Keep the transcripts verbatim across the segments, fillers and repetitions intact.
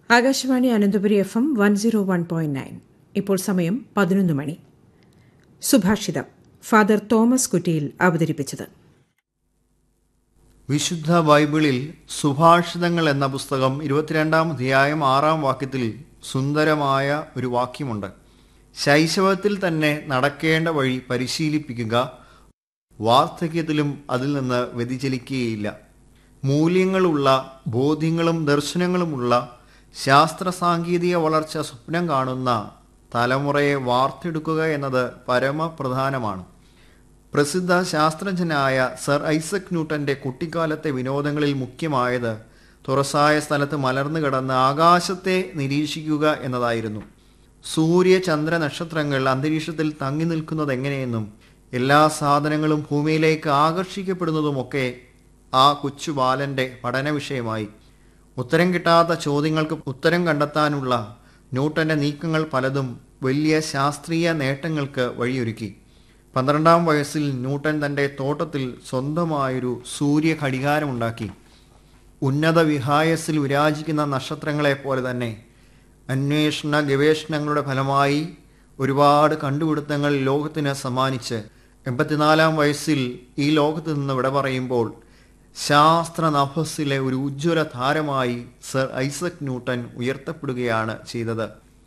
Akashvani Ananthapuri F M one zero one point nine. ഇപ്പോൾ സമയം പതിനൊന്ന് മണി. സുഭാഷിതം ഫാദർ തോമസ് കുറ്റിയിൽ അവതരിപ്പിച്ചത്. വിശുദ്ധ ബൈബിളിൽ സുഭാഷിതങ്ങൾ എന്ന പുസ്തകം ഇരുപത്തിരണ്ടാം അധ്യായം ആറാം വാക്യത്തിൽ സുന്ദരമായ ഒരു വാക്യമുണ്ട്. ശൈശവത്തിൽ തന്നെ നടക്കേണ്ട വഴി പരിശീലിപ്പിക്കുക, വാർദ്ധക്യത്തിലും അതിൽ നിന്ന് വ്യതിചലിക്കുകയില്ല. മൂല്യങ്ങളുള്ള, ബോധ്യങ്ങളും ദർശനങ്ങളുമുള്ള, ശാസ്ത്ര സാങ്കേതിക വളർച്ച സ്വപ്നം കാണുന്ന തലമുറയെ വാർത്തെടുക്കുക എന്നത് പരമപ്രധാനമാണ്. പ്രസിദ്ധ ശാസ്ത്രജ്ഞനായ സർ ഐസക് ന്യൂട്ടന്റെ കുട്ടിക്കാലത്തെ വിനോദങ്ങളിൽ മുഖ്യമായത് തുറസായ സ്ഥലത്ത് മലർന്നു കിടന്ന് ആകാശത്തെ നിരീക്ഷിക്കുക എന്നതായിരുന്നു. സൂര്യ ചന്ദ്ര നക്ഷത്രങ്ങൾ അന്തരീക്ഷത്തിൽ തങ്ങി നിൽക്കുന്നത് എങ്ങനെയെന്നും എല്ലാ സാധനങ്ങളും ഭൂമിയിലേക്ക് ആകർഷിക്കപ്പെടുന്നതുമൊക്കെ ആ കൊച്ചു ബാലന്റെ പഠന വിഷയമായി. ഉത്തരം കിട്ടാത്ത ചോദ്യങ്ങൾക്ക് ഉത്തരം കണ്ടെത്താനുള്ള ന്യൂട്ടന്റെ നീക്കങ്ങൾ പലതും വലിയ ശാസ്ത്രീയ നേട്ടങ്ങൾക്ക് വഴിയൊരുക്കി. പന്ത്രണ്ടാം വയസ്സിൽ ന്യൂട്ടൻ തൻ്റെ തോട്ടത്തിൽ സ്വന്തമായൊരു സൂര്യ ഘടികാരമുണ്ടാക്കി. ഉന്നത വിഹായസിൽ വിരാജിക്കുന്ന നക്ഷത്രങ്ങളെ പോലെ തന്നെ അന്വേഷണ ഗവേഷണങ്ങളുടെ ഫലമായി ഒരുപാട് കണ്ടുപിടുത്തങ്ങൾ ലോകത്തിന് സമ്മാനിച്ച് എൺപത്തിനാലാം വയസ്സിൽ ഈ ലോകത്ത് നിന്ന് വിട പറയുമ്പോൾ ശാസ്ത്ര നഭസ്സിലെ ഒരു ഉജ്ജ്വല താരമായി സർ ഐസക് ന്യൂട്ടൻ ഉയർത്തപ്പെടുകയാണ് ചെയ്തത്.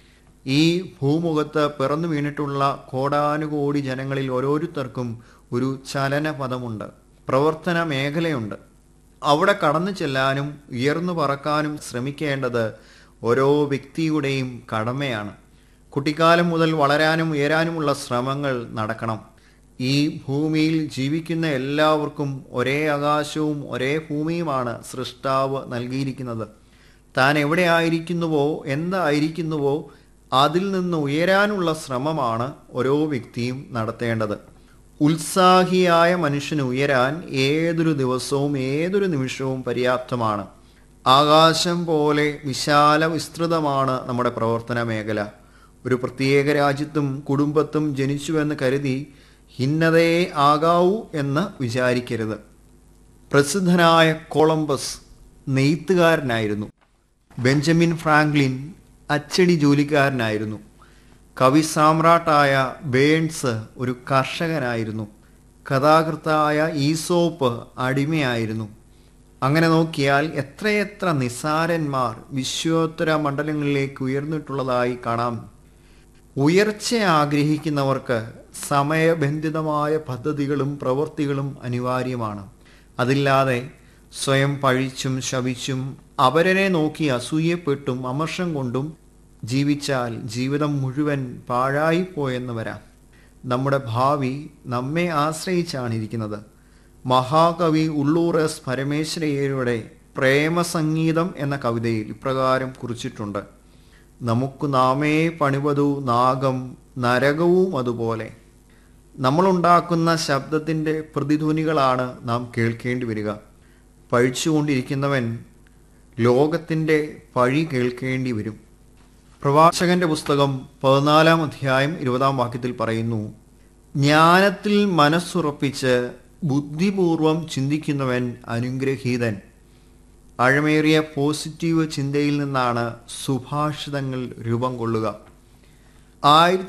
ഈ ഭൂമുഖത്ത് പിറന്നു വീണിട്ടുള്ള കോടാനുകോടി ജനങ്ങളിൽ ഓരോരുത്തർക്കും ഒരു ചലനപഥമുണ്ട്, പ്രവർത്തന മേഖലയുണ്ട്. അവിടെ കടന്നു ചെല്ലാനും ഉയർന്നു പറക്കാനും ശ്രമിക്കേണ്ടത് ഓരോ വ്യക്തിയുടെയും കടമയാണ്. കുട്ടിക്കാലം മുതൽ വളരാനും ഉയരാനുമുള്ള ശ്രമങ്ങൾ നടക്കണം. ഈ ഭൂമിയിൽ ജീവിക്കുന്ന എല്ലാവർക്കും ഒരേ ആകാശവും ഒരേ ഭൂമിയുമാണ് സൃഷ്ടാവ് നൽകിയിരിക്കുന്നത്. താൻ എവിടെ ആയിരിക്കുന്നുവോ, എന്തായിരിക്കുന്നുവോ അതിൽ നിന്ന് ഉയരാനുള്ള ശ്രമമാണ് ഓരോ വ്യക്തിയും നടത്തേണ്ടത്. ഉത്സാഹിയായ മനുഷ്യന് ഉയരാൻ ഏതൊരു ദിവസവും ഏതൊരു നിമിഷവും പര്യാപ്തമാണ്. ആകാശം പോലെ വിശാല വിസ്തൃതമാണ് നമ്മുടെ പ്രവർത്തന മേഖല. ഒരു പ്രത്യേക രാജ്യത്തും കുടുംബത്തും ജനിച്ചുവെന്ന് കരുതി ഭിന്നതയെ ആകാവൂ എന്ന് വിചാരിക്കരുത്. പ്രസിദ്ധനായ കൊളംബസ് നെയ്ത്തുകാരനായിരുന്നു. ബെഞ്ചമിൻ ഫ്രാങ്ക്ലിൻ അച്ചടി ജോലിക്കാരനായിരുന്നു. കവി സാമ്രാട്ടായ ബേൺസ് ഒരു കർഷകനായിരുന്നു. കഥാകൃത്തായ ഈസോപ്പ് അടിമയായിരുന്നു. അങ്ങനെ നോക്കിയാൽ എത്രയെത്ര നിസാരന്മാർ വിശ്വോത്തര മണ്ഡലങ്ങളിലേക്ക് ഉയർന്നിട്ടുള്ളതായി കാണാം. ഉയർച്ച ആഗ്രഹിക്കുന്നവർക്ക് സമയബന്ധിതമായ പദ്ധതികളും പ്രവൃത്തികളും അനിവാര്യമാണ്. അതില്ലാതെ സ്വയം പഴിച്ചും ശപിച്ചും അവരനെ നോക്കി അസൂയപ്പെട്ടും അമർഷം കൊണ്ടും ജീവിച്ചാൽ ജീവിതം മുഴുവൻ പാഴായിപ്പോയെന്ന് വരാം. നമ്മുടെ ഭാവി നമ്മെ ആശ്രയിച്ചാണ് ഇരിക്കുന്നത്. മഹാകവി ഉള്ളൂർ എസ് പരമേശ്വരയ്യരുടെ പ്രേമസംഗീതം എന്ന കവിതയിൽ ഇപ്രകാരം കുറിച്ചിട്ടുണ്ട്: നമുക്ക് നാമേ പണിവതു നാഗം നരകവും അതുപോലെ. നമ്മളുണ്ടാക്കുന്ന ശബ്ദത്തിൻ്റെ പ്രതിധ്വനികളാണ് നാം കേൾക്കേണ്ടി വരിക. പഴിച്ചുകൊണ്ടിരിക്കുന്നവൻ ലോകത്തിൻ്റെ പഴി കേൾക്കേണ്ടി വരും. പ്രവാചകന്റെ പുസ്തകം പതിനാലാം അധ്യായം ഇരുപതാം വാക്യത്തിൽ പറയുന്നു: ജ്ഞാനത്തിൽ മനസ്സുറപ്പിച്ച് ബുദ്ധിപൂർവം ചിന്തിക്കുന്നവൻ അനുഗ്രഹീതൻ. ആഴമേറിയ പോസിറ്റീവ് ചിന്തയിൽ നിന്നാണ് സുഭാഷിതങ്ങൾ രൂപം കൊള്ളുക. ആയിരത്തി